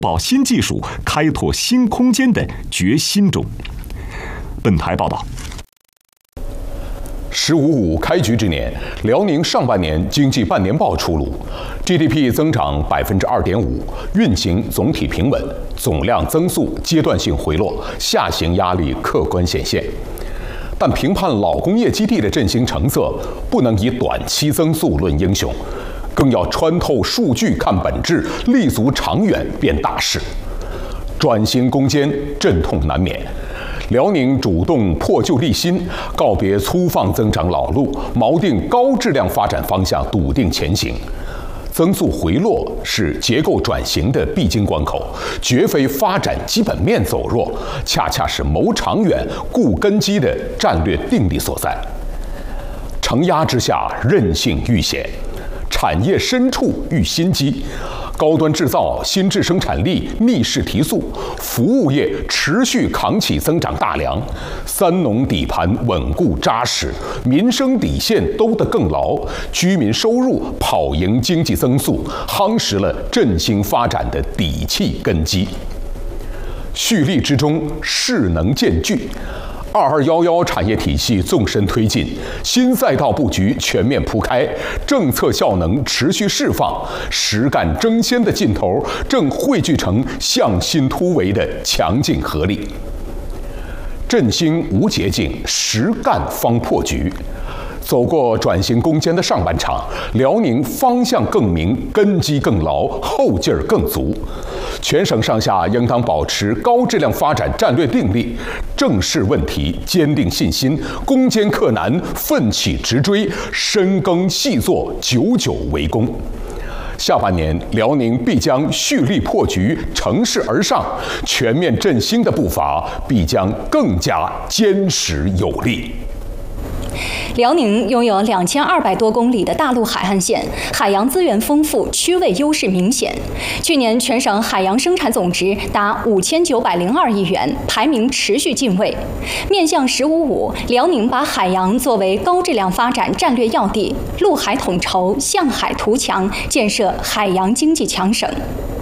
保新技术、开拓新空间的决心中。本台报道。 “15+5”开局之年，辽宁上半年经济半年报出炉 ，GDP 增长2.5%，运行总体平稳，总量增速阶段性回落，下行压力客观显现。但评判老工业基地的振兴成色，不能以短期增速论英雄，更要穿透数据看本质，立足长远变大事。转型攻坚，阵痛难免。辽宁主动破旧立新，告别粗放增长老路，锚定高质量发展方向，笃定前行。增速回落是结构转型的必经关口，绝非发展基本面走弱，恰恰是谋长远、固根基的战略定力所在。承压之下，韧性愈显，产业深处遇新机。高端制造、新质生产力逆势提速，服务业持续扛起增长大梁，三农底盘稳固扎实，民生底线兜得更牢，居民收入跑赢经济增速，夯实了振兴发展的底气根基。蓄力之中，势能渐聚。2211产业体系纵深推进，新赛道布局全面铺开，政策效能持续释放，实干争先的劲头正汇聚成向心突围的强劲合力。振兴无捷径，实干方破局。走过转型攻坚的上半场，辽宁方向更明，根基更牢，后劲儿更足。全省上下应当保持高质量发展战略定力，正视问题，坚定信心，攻坚克难，奋起直追，深耕细作，久久为功。下半年，辽宁必将蓄力破局，乘势而上，全面振兴的步伐必将更加坚实有力。 辽宁拥有2200多公里的大陆海岸线，海洋资源丰富，区位优势明显。去年全省海洋生产总值达5902亿元，排名持续进位。面向“15+5”，辽宁把海洋作为高质量发展战略要地，陆海统筹，向海图强，建设海洋经济强省。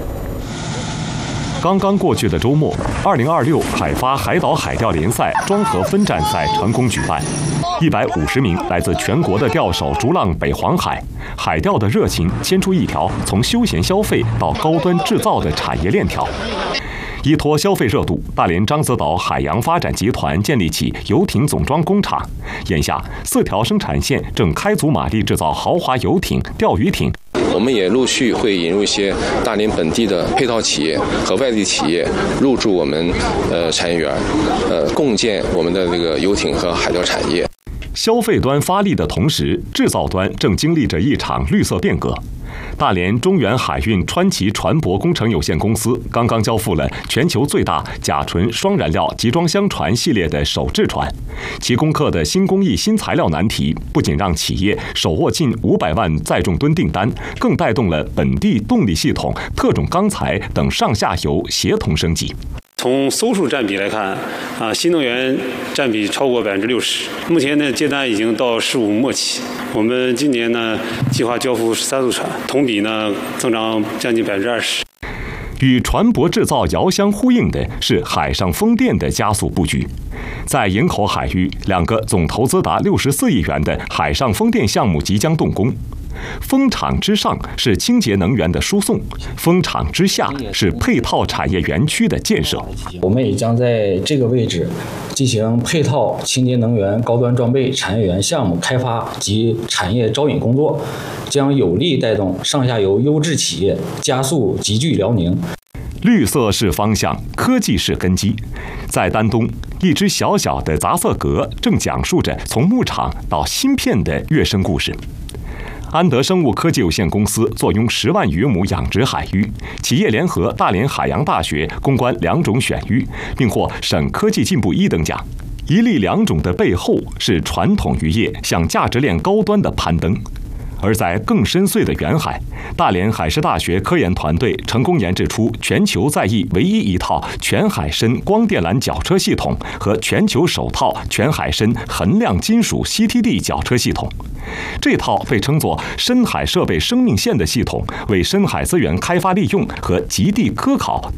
刚刚过去的周末，2026海发海岛海钓联赛庄河分站赛成功举办，150名来自全国的钓手逐浪北黄海，海钓的热情牵出一条从休闲消费到高端制造的产业链条。依托消费热度，大连獐子岛海洋发展集团建立起游艇总装工厂，眼下4条生产线正开足马力制造豪华游艇、钓鱼艇。 我们也陆续会引入一些大连本地的配套企业和外地企业入驻我们产业园，共建我们的这个游艇和海钓产业。 消费端发力的同时，制造端正经历着一场绿色变革。大连中远海运川崎船舶工程有限公司刚刚交付了全球最大甲醇双燃料集装箱船系列的首制船，其攻克的新工艺新材料难题，不仅让企业手握近500万载重吨订单，更带动了本地动力系统、特种钢材等上下游协同升级。 从艘数占比来看，新能源占比超过60%，目前呢接单已经到15末期。我们今年呢计划交付13艘船，同比呢增长将近20%。 与船舶制造遥相呼应的是海上风电的加速布局。在营口海域，2个总投资达64亿元的海上风电项目即将动工。风场之上是清洁能源的输送，风场之下是配套产业园区的建设。 我们也将在这个位置进行配套清洁能源高端装备产业园项目开发及产业招引工作，将有力带动上下游优质企业加速集聚辽宁。 绿色是方向，科技是根基。在丹东，一只小小的杂色蛤正讲述着从牧场到芯片的跃升故事。安德生物科技有限公司坐拥10万余亩养殖海域，企业联合大连海洋大学攻关2种选育，并获省科技进步1等奖。1例2种的背后是传统渔业向价值链高端的攀登。 而在更深邃的远海，大连海事大学科研团队成功研制出全球在役唯一一套全海参光电缆绞车系统和全球首套全海参衡量金属 CTD 绞车系统。这套被称作深海设备生命线的系统，为深海资源开发利用和极地科考